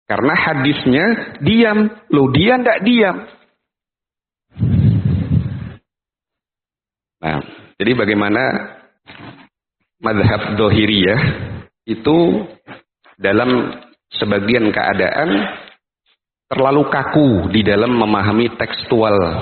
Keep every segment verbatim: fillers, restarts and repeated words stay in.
Karena hadisnya diam. Loh, dia tidak diam. Nah, jadi bagaimana mazhab Dhahiriyah itu dalam sebagian keadaan terlalu kaku di dalam memahami tekstual.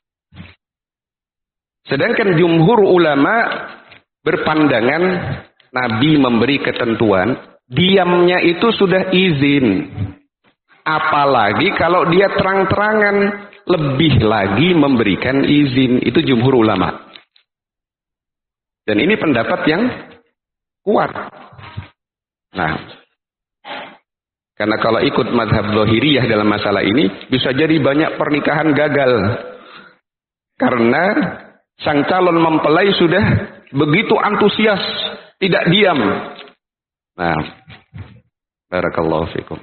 Sedangkan jumhur ulama berpandangan Nabi memberi ketentuan, diamnya itu sudah izin. Apalagi kalau dia terang-terangan, lebih lagi memberikan izin. Itu jumhur ulama. Dan ini pendapat yang kuat. Nah, karena kalau ikut mazhab Dhahiriyah dalam masalah ini, bisa jadi banyak pernikahan gagal. Karena sang calon mempelai sudah begitu antusias, tidak diam. Nah, barakallahu fikum.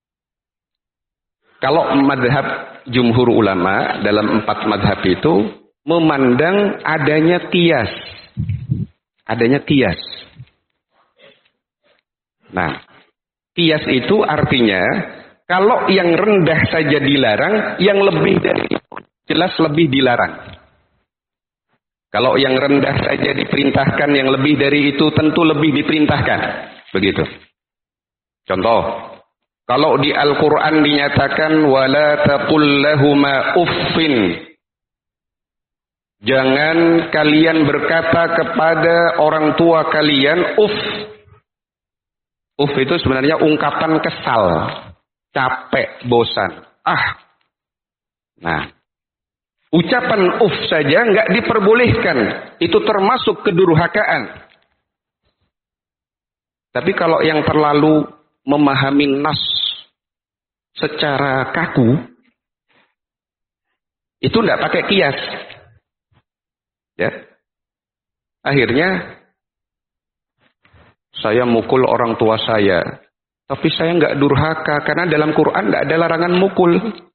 Kalau mazhab jumhur ulama dalam empat mazhab itu memandang adanya qiyas. Adanya qiyas. Nah, qiyas itu artinya kalau yang rendah saja dilarang, yang lebih dari itu jelas lebih dilarang. Kalau yang rendah saja diperintahkan, yang lebih dari itu tentu lebih diperintahkan. Begitu. Contoh, kalau di Al-Quran dinyatakan wala taqul lahuma uffin. Jangan kalian berkata kepada orang tua kalian uff. Uff itu sebenarnya ungkapan kesal, capek, bosan. Ah. Nah, ucapan uff saja nggak diperbolehkan. Itu termasuk kedurhakaan. Tapi kalau yang terlalu memahami nas secara kaku, itu tidak pakai kias. Ya. Akhirnya saya mukul orang tua saya, tapi saya nggak durhaka karena dalam Quran nggak ada larangan mukul.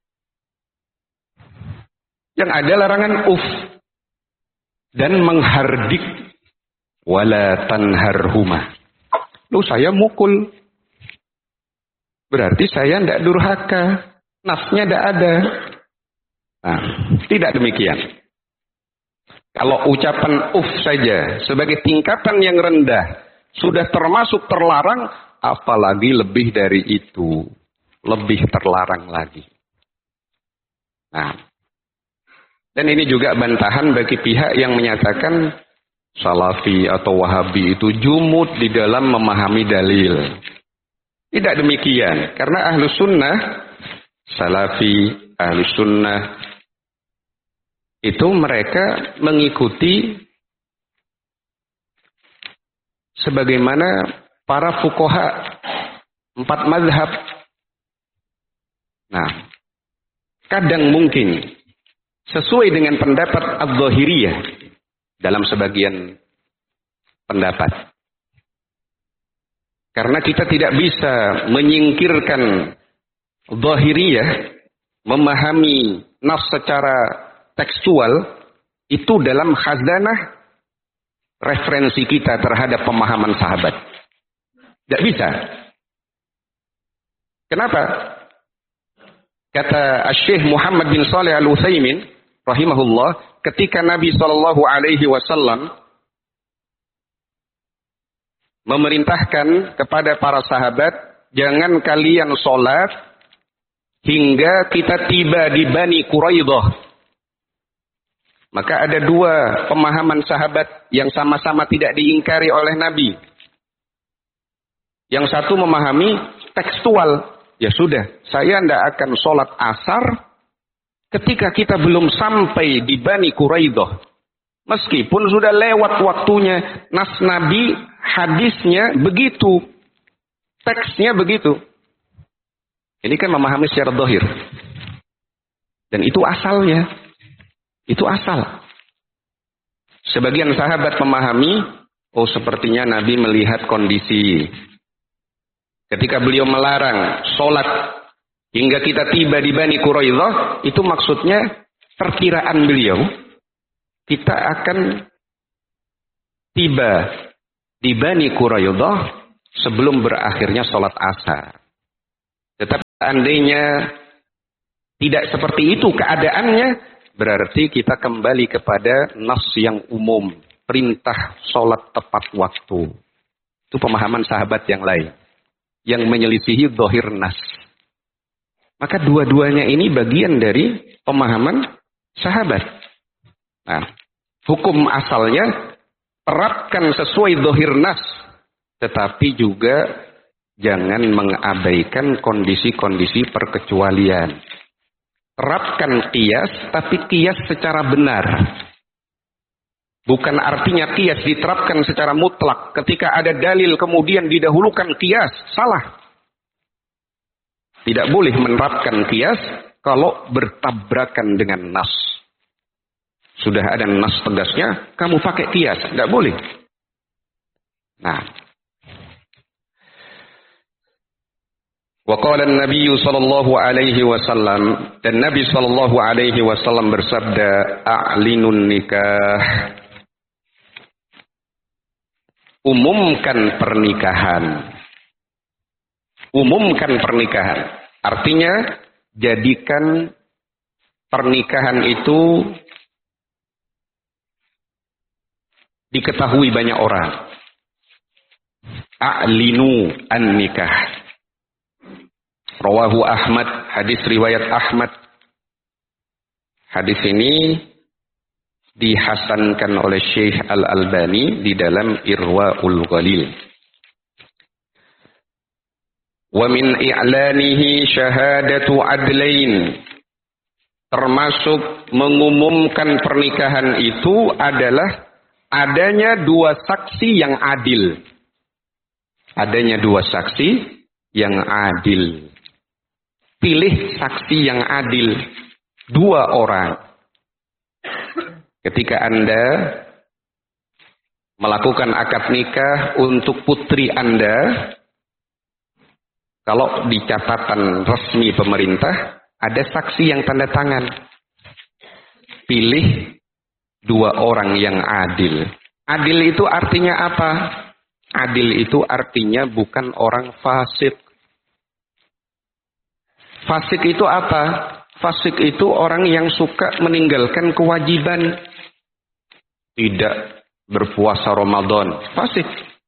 Yang ada larangan uf dan menghardik, wala tanharhuma. Lu saya mukul, berarti saya nggak durhaka, nasnya nggak ada. Nah, tidak demikian. Kalau ucapan uf saja sebagai tingkatan yang rendah sudah termasuk terlarang, apalagi lebih dari itu, lebih terlarang lagi. Nah, dan ini juga bantahan bagi pihak yang menyatakan Salafi atau Wahabi itu jumud di dalam memahami dalil. Tidak demikian, karena Ahlus Sunnah, Salafi, Ahlus Sunnah itu mereka mengikuti sebagaimana para fuqaha empat mazhab. Nah, kadang mungkin sesuai dengan pendapat Adz-Dzahiriyah dalam sebagian pendapat. Karena kita tidak bisa menyingkirkan Dzahiriyah memahami nas secara tekstual itu dalam khazanah referensi kita terhadap pemahaman sahabat. Tidak bisa. Kenapa? Kata Syekh Muhammad bin Shalih Al-Utsaimin rahimahullah, ketika Nabi sallallahu alaihi wasallam memerintahkan kepada para sahabat, jangan kalian sholat hingga kita tiba di Bani Quraidah. Maka ada dua pemahaman sahabat yang sama-sama tidak diingkari oleh Nabi. Yang satu memahami tekstual. Ya sudah, saya tidak akan sholat asar ketika kita belum sampai di Bani Quraidah. Meskipun sudah lewat waktunya. Nas Nabi, hadisnya begitu. Teksnya begitu. Ini kan memahami secara zahir. Dan itu asalnya. Itu asal. Sebagian sahabat memahami, oh sepertinya Nabi melihat kondisi. Ketika beliau melarang sholat hingga kita tiba di Bani Quraidah, itu maksudnya perkiraan beliau. Kita akan tiba di Bani Quraidah sebelum berakhirnya sholat asar. Tetapi Seandainya tidak seperti itu keadaannya, berarti kita kembali kepada nas yang umum. Perintah sholat tepat waktu. Itu pemahaman sahabat yang lain. Yang menyelisihi zahir nas. Maka dua-duanya ini bagian dari pemahaman sahabat. Nah, hukum asalnya terapkan sesuai zahir nas. Tetapi juga jangan mengabaikan kondisi-kondisi perkecualian. Terapkan qiyas, tapi qiyas secara benar. Bukan artinya qiyas diterapkan secara mutlak. Ketika ada dalil kemudian didahulukan qiyas. Salah. Tidak boleh menerapkan qiyas kalau bertabrakan dengan nas. Sudah ada nas tegasnya, kamu pakai qiyas. Tidak boleh. Nah. Wa qala an-nabiy sallallahu alaihi wasallam, dan Nabi sallallahu alaihi wasallam bersabda, a'linun nikah. Umumkan pernikahan. Umumkan pernikahan. Artinya, jadikan pernikahan itu diketahui banyak orang. A'linu an-nikah. Rawahu Ahmad, hadis riwayat Ahmad. Hadis ini dihasankan oleh Syekh Al-Albani di dalam Irwaul Ghalil. Wa min i'lanihi syahadatu adlain. Termasuk mengumumkan pernikahan itu adalah adanya dua saksi yang adil. Adanya dua saksi yang adil. Pilih saksi yang adil. Dua orang. Ketika Anda melakukan akad nikah untuk putri Anda, kalau di catatan resmi pemerintah, ada saksi yang tanda tangan. Pilih dua orang yang adil. Adil itu artinya apa? Adil itu artinya bukan orang fasik. Fasik itu apa? Fasik itu orang yang suka meninggalkan kewajiban. Tidak berpuasa Ramadan. Fasik.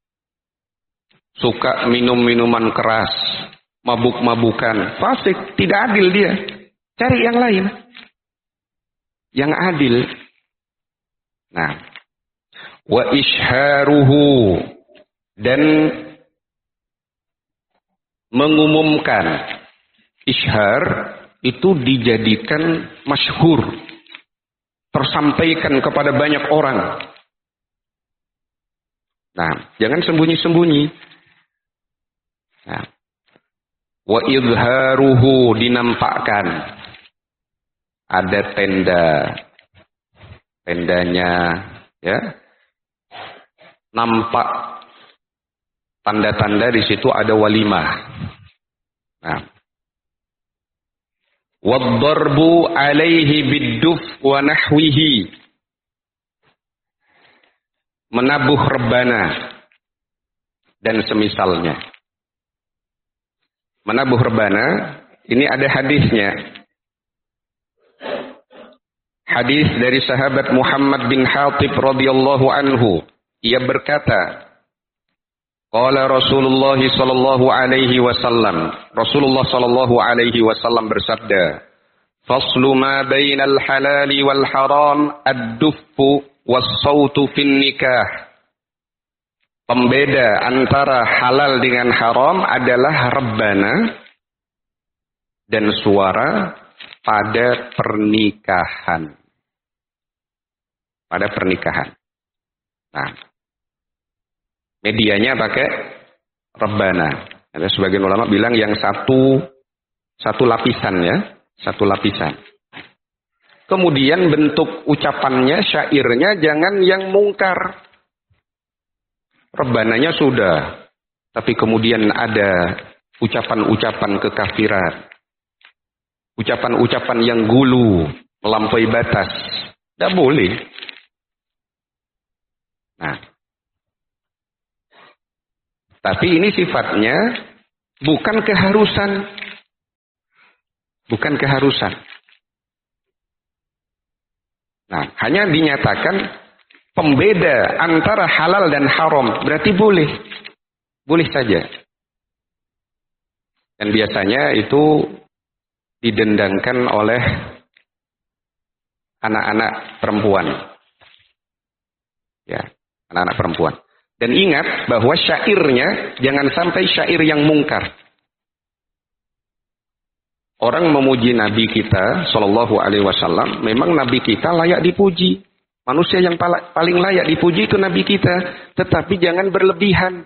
Suka minum-minuman keras. Mabuk-mabukan. Fasik. Tidak adil dia. Cari yang lain. Yang adil. Nah. Wa isharuhu. Dan mengumumkan. Ishar itu dijadikan masyhur. Tersampaikan kepada banyak orang. Nah, jangan sembunyi-sembunyi. Nah. Wa idharuhu, dinampakkan. Ada tenda. Tendanya, ya. Nampak tanda-tanda di situ ada walimah. Nah. Waddarbu alaihi bidduf wa nahwihi. Menabuh rebana dan semisalnya. Menabuh rebana, ini ada hadisnya. Hadis dari sahabat Muhammad bin Hatib radhiyallahu anhu. Ia berkata, qala Rasulullah sallallahu alaihi wasallam. Rasulullah sallallahu alaihi wasallam bersabda, faslu ma bainal halali wal haram ad-duffu was-sautu fin nikah. Pembeda antara halal dengan haram adalah rebana dan suara pada pernikahan. Pada pernikahan. Nah, medianya pakai rebana. Ada sebagian ulama bilang yang satu satu lapisan ya, satu lapisan. Kemudian bentuk ucapannya, syairnya jangan yang mungkar. Rebananya sudah, tapi kemudian ada ucapan-ucapan kekafiran. Ucapan-ucapan yang gulu, melampaui batas. Tidak boleh. Nah, tapi ini sifatnya bukan keharusan. bukan keharusan. Nah, hanya dinyatakan pembeda antara halal dan haram, berarti boleh. Boleh saja. Dan biasanya itu didendangkan oleh anak-anak perempuan. Ya, anak-anak perempuan. Dan ingat bahwa syairnya jangan sampai syair yang mungkar. Orang memuji Nabi kita Shallallahu Alaihi Wasallam, memang Nabi kita layak dipuji. Manusia yang paling layak dipuji itu Nabi kita, tetapi jangan berlebihan.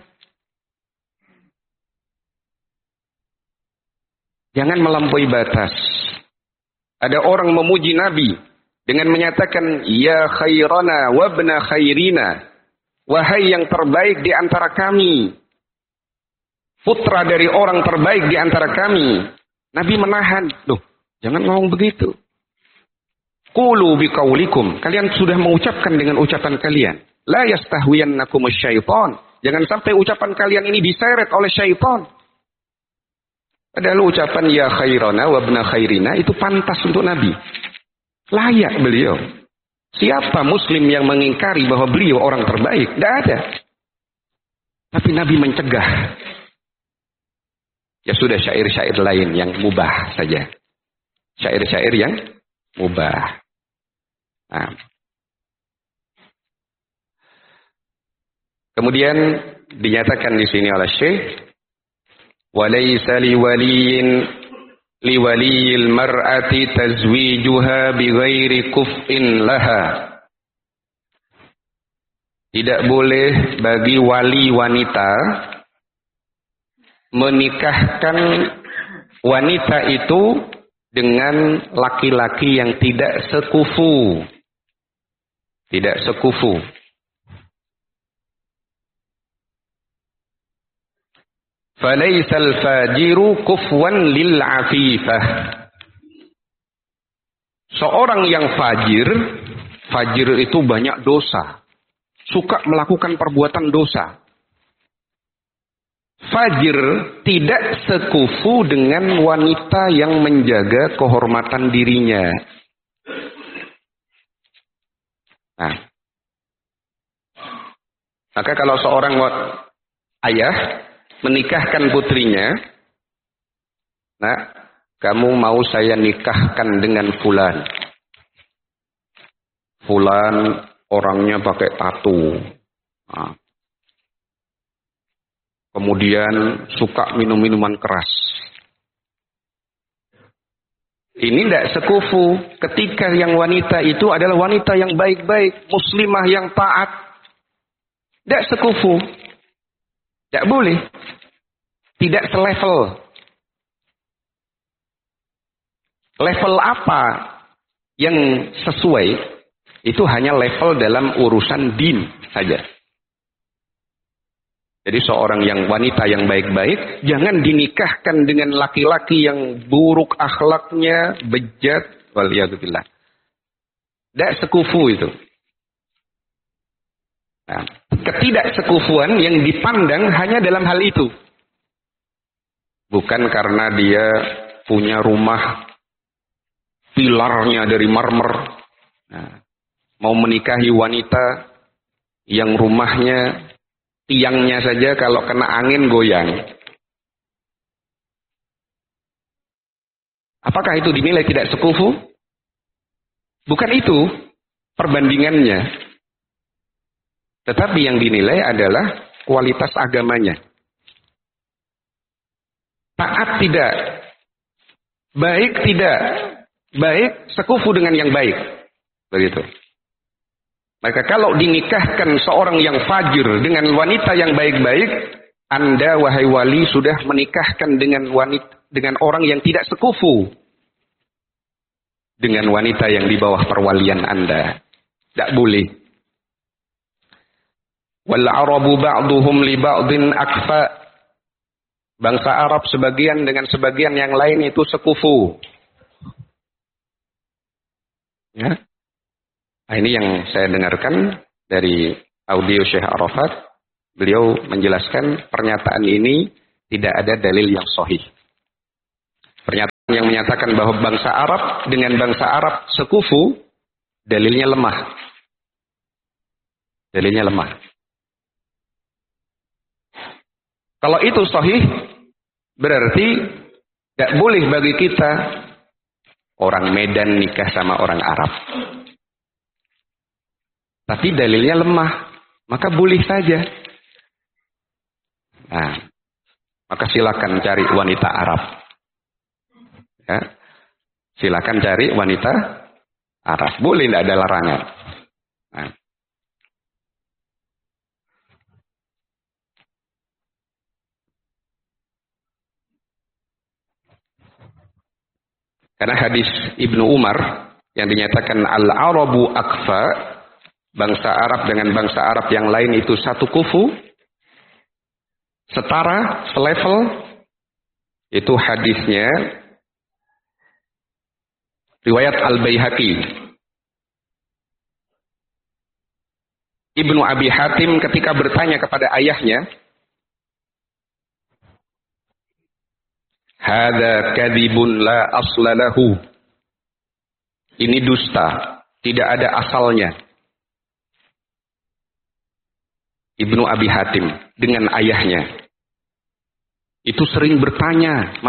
Jangan melampaui batas. Ada orang memuji Nabi dengan menyatakan, ya khairana wabna khairina. Wahai yang terbaik di antara kami. Putra dari orang terbaik di antara kami. Nabi menahan. Loh, jangan ngomong begitu. Qulu biqaulikum. Kalian sudah mengucapkan dengan ucapan kalian. La yastahwiyannakum syaitan. Jangan sampai ucapan kalian ini diseret oleh syaitan. Padahal ucapan ya khairana wabna khairina itu pantas untuk Nabi. Layak beliau. Siapa muslim yang mengingkari bahwa beliau orang terbaik? Tidak ada. Tapi Nabi mencegah. Ya sudah, syair-syair lain yang mubah saja. Syair-syair yang mubah. Nah. Kemudian dinyatakan di sini oleh Syekh, walaysa liwaliyin liwaliyil mar'ati tazwijuha bighairi kuf'in laha. Tidak boleh bagi wali wanita menikahkan wanita itu dengan laki-laki yang tidak sekufu. Tidak sekufu. Falaisal fajiru kufwan lil afifah. Seorang yang fajir, fajir itu banyak dosa, suka melakukan perbuatan dosa. Fajir tidak sekufu dengan wanita yang menjaga kehormatan dirinya. Nah, maka kalau seorang ayah menikahkan putrinya, nah, kamu mau saya nikahkan dengan fulan. Fulan orangnya pakai tato. Nah, kemudian suka minum-minuman keras. Ini tidak sekufu ketika yang wanita itu adalah wanita yang baik-baik, muslimah yang taat. Tidak sekufu. Tidak boleh. Tidak selevel. Level apa yang sesuai, itu hanya level dalam urusan din saja. Jadi seorang yang wanita yang baik-baik, jangan dinikahkan dengan laki-laki yang buruk akhlaknya, bejat, waliyadzubillah. Tidak sekufu itu. Nah, ketidaksekufuan yang dipandang hanya dalam hal itu. Bukan karena dia punya rumah pilarnya dari marmer. Nah, mau menikahi wanita yang rumahnya tiangnya saja kalau kena angin goyang. Apakah itu dinilai tidak sekufu? Bukan itu perbandingannya. Tetapi yang dinilai adalah kualitas agamanya. Taat tidak. Baik tidak. Baik sekufu dengan yang baik. Begitu. Maka kalau dinikahkan seorang yang fajir dengan wanita yang baik-baik, Anda wahai wali sudah menikahkan dengan wanita dengan orang yang tidak sekufu dengan wanita yang di bawah perwalian Anda. Tidak boleh. Wal arabu ba'duhum li ba'din akfa. Bangsa Arab sebagian dengan sebagian yang lain itu sekufu. Ya. Nah, ini yang saya dengarkan dari audio Syekh Arafat. Beliau menjelaskan pernyataan ini tidak ada dalil yang sahih. Pernyataan yang menyatakan bahwa bangsa Arab dengan bangsa Arab sekufu, dalilnya lemah. Dalilnya lemah. Kalau itu sahih, berarti tidak boleh bagi kita orang Medan nikah sama orang Arab. Tapi dalilnya lemah, maka boleh saja. Nah, maka silakan cari wanita Arab. Ya, silakan cari wanita Arab. Boleh, tidak ada larangan. Nah. Karena hadis Ibnu Umar yang dinyatakan al-Arabu akfa, bangsa Arab dengan bangsa Arab yang lain itu satu kufu, setara, selevel, itu hadisnya riwayat Al-Baihaqi. Ibnu Abi Hatim ketika bertanya kepada ayahnya, hada kadhibun la asla lahu. Ini dusta, tidak ada asalnya. Ibnu Abi Hatim dengan ayahnya itu sering bertanya